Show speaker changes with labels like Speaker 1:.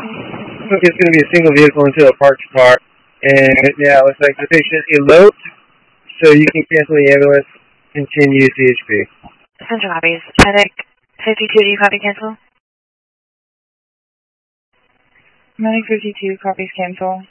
Speaker 1: Looks like it's going to be a single vehicle until a parked car. And yeah, it looks like the patient eloped, so you can cancel the ambulance, continue CHP.
Speaker 2: Central copies. Medic 52, do you copy cancel?
Speaker 3: Medic 52 copies cancel.